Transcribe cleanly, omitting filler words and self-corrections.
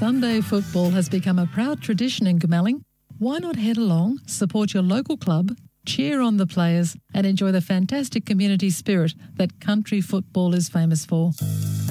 Sunday football has become a proud tradition in Goomalling. Why not head along, support your local club, cheer on the players and enjoy the fantastic community spirit that country football is famous for?